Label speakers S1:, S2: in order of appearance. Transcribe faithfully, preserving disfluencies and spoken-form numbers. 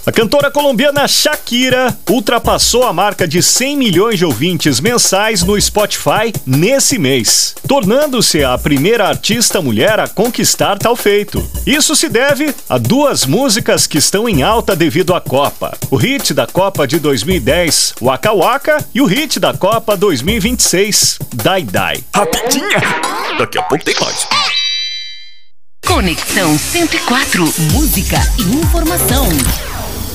S1: A cantora colombiana Shakira ultrapassou a marca de cem milhões de ouvintes mensais no Spotify nesse mês, tornando-se a primeira artista mulher a conquistar tal feito. Isso se deve a duas músicas que estão em alta devido à Copa. O hit da Copa de dois mil e dez, Waka Waka, e o hit da Copa dois mil e vinte e seis, Dai Dai.
S2: Rapidinha! Daqui a pouco tem mais.
S3: Conexão cento e quatro, música e informação.